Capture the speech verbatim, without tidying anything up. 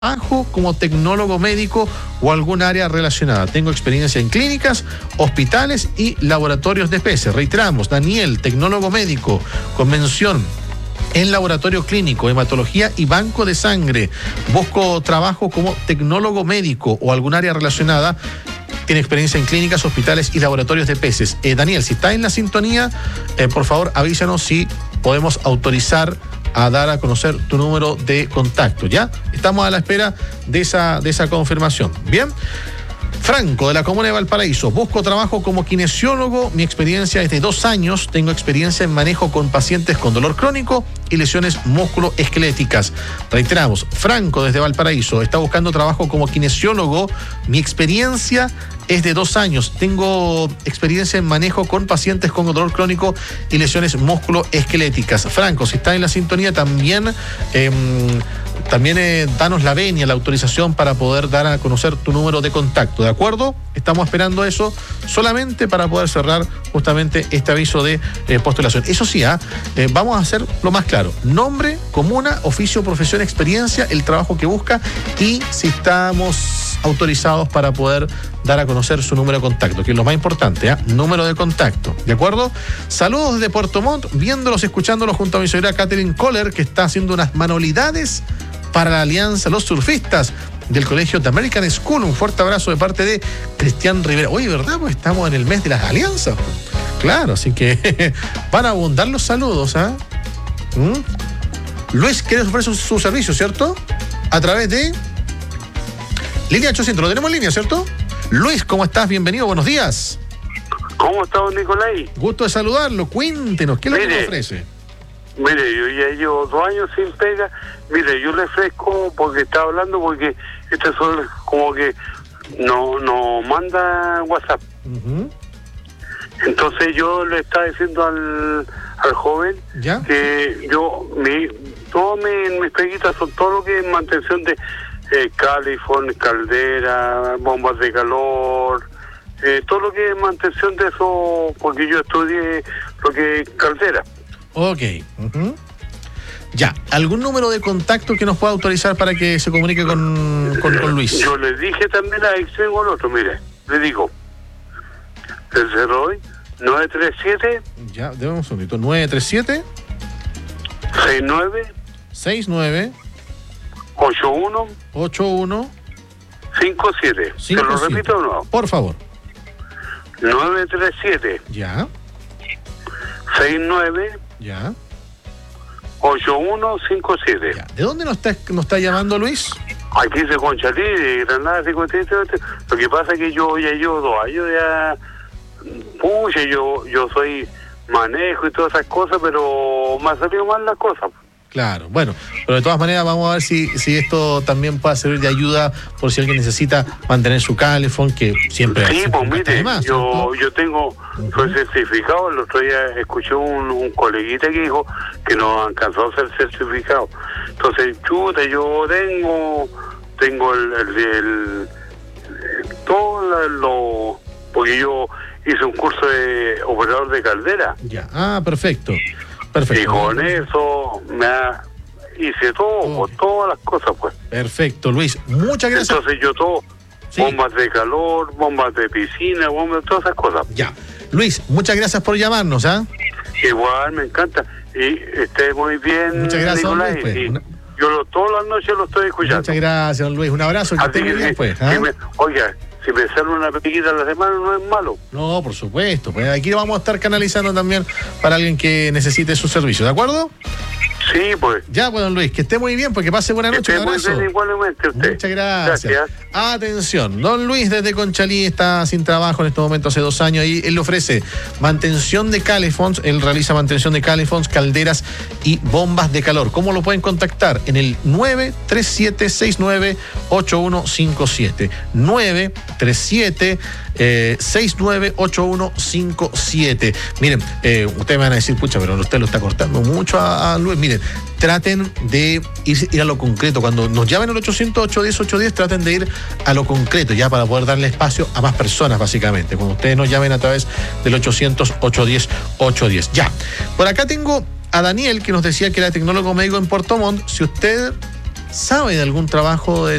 trabajo como tecnólogo médico o algún área relacionada. Tengo experiencia en clínicas, hospitales y laboratorios de peces. Reiteramos, Daniel, tecnólogo médico, con mención en laboratorio clínico, hematología y banco de sangre. Busco trabajo como tecnólogo médico o algún área relacionada. Tiene experiencia en clínicas, hospitales y laboratorios de peces. Eh, Daniel, si está en la sintonía, eh, por favor avísanos si podemos autorizar a dar a conocer tu número de contacto, ¿ya? Estamos a la espera de esa, de esa confirmación. Bien. Franco, de la comuna de Valparaíso. Busco trabajo como kinesiólogo. Mi experiencia es de dos años. Tengo experiencia en manejo con pacientes con dolor crónico y lesiones musculoesqueléticas. Reiteramos, Franco, desde Valparaíso, está buscando trabajo como kinesiólogo. Mi experiencia es de dos años. Tengo experiencia en manejo con pacientes con dolor crónico y lesiones musculoesqueléticas. Franco, si está en la sintonía, también... Eh, También eh, danos la venia, la autorización para poder dar a conocer tu número de contacto, ¿de acuerdo? Estamos esperando eso solamente para poder cerrar justamente este aviso de eh, postulación. Eso sí, ¿eh? Eh, vamos a hacer lo más claro. Nombre, comuna, oficio, profesión, experiencia, el trabajo que busca y si estamos autorizados para poder dar a conocer su número de contacto, que es lo más importante, ¿eh? Número de contacto, ¿de acuerdo? Saludos desde Puerto Montt, viéndolos, escuchándolos junto a mi señora Catherine Kohler, que está haciendo unas manualidades para la Alianza Los Surfistas del Colegio The American School. Un fuerte abrazo de parte de Cristian Rivera. Oye, ¿verdad? Pues estamos en el mes de las alianzas. Claro, así que van a abundar los saludos, ¿ah? ¿eh? ¿Mm? Luis, ¿quieres ofrecer su, su servicio, cierto? A través de línea ochocientos. Lo tenemos en línea, ¿cierto? Luis, ¿cómo estás? Bienvenido, buenos días. ¿Cómo está, don Nicolai? Gusto de saludarlo. Cuéntenos, ¿qué es lo que nos ofrece? Mire, yo ya llevo dos años sin pega. Mire, yo le ofrezco porque está hablando, porque este sol como que no, no manda WhatsApp. Uh-huh. Entonces yo le estaba diciendo al, al joven ¿ya? Que yo, mi, todos mis, mis peguitas son todo lo que es mantención de eh, califón, caldera, bombas de calor, eh, todo lo que es mantención de eso, porque yo estudié lo que es caldera. Ok. Uh-huh. Ya, ¿algún número de contacto que nos pueda autorizar para que se comunique con, con, con Luis? Yo le dije también a Excel con otro, mire, le digo, el cero nueve tres siete ya, déjame un segundito, nueve tres siete seis nueve seis nueve ocho uno ocho uno cinco siete. ¿Se lo repito o no? Por favor. nueve tres siete ya seis nueve ya ocho uno cinco siete. Ya. ¿De dónde nos está, nos está llamando Luis? Aquí de Conchalí, de Granada cincuenta y tres. Lo que pasa es que yo ya llevo dos años ya, pucha, yo yo soy manejo y todas esas cosas, pero me ha salido mal las cosas. Claro, bueno, pero de todas maneras vamos a ver si, si esto también puede servir de ayuda por si alguien necesita mantener su calefón, que siempre... Sí, siempre pues mire, más, yo, yo tengo, uh-huh. soy certificado. El otro día escuché un, un coleguita que dijo que no alcanzó a ser certificado. Entonces, chuta, yo tengo, tengo el, el, el, el todo lo... Porque yo hice un curso de operador de caldera. Ya, ah, perfecto. Perfecto. Y con eso me ha, hice todo, oh. pues, todas las cosas, pues. Perfecto, Luis. Muchas gracias. Entonces yo todo, sí. Bombas de calor, bombas de piscina, bombas de todas esas cosas. Ya. Luis, muchas gracias por llamarnos, ¿ah? ¿eh? Igual, me encanta. Y esté muy bien, muchas gracias, Nicolai. Luis, pues. Y Una... yo lo, todas las noches lo estoy escuchando. Muchas gracias, don Luis. Un abrazo. Que esté muy bien, pues. ¿ah? Si me, oiga, si me sale una pequeñita a la semana no es malo. No, por supuesto. Pues aquí lo vamos a estar canalizando también para alguien que necesite su servicio, ¿de acuerdo? Sí, pues. Ya, pues, don Luis, que esté muy bien, porque pase buena noche. Que esté muy bien, igualmente usted. Muchas gracias. Gracias. Atención, don Luis desde Conchalí está sin trabajo en este momento hace dos años y él le ofrece mantención de calefons, él realiza mantención de calefons, calderas y bombas de calor. ¿Cómo lo pueden contactar? En el nueve tres siete seis nueve ocho uno cinco siete. nueve tres siete seis nueve ocho uno cinco siete. Miren, eh, ustedes me van a decir, pucha, pero usted lo está cortando mucho a, a Luis. Miren, traten de ir, ir a lo concreto. Cuando nos llamen al ochocientos, ochocientos diez, ochocientos diez, traten de ir a lo concreto, ya para poder darle espacio a más personas, básicamente. Cuando ustedes nos llamen a través del ochocientos, ochocientos diez, ochocientos diez. Ya. Por acá tengo a Daniel, que nos decía que era tecnólogo médico en Puerto Montt. Si usted ¿Sabe de algún trabajo de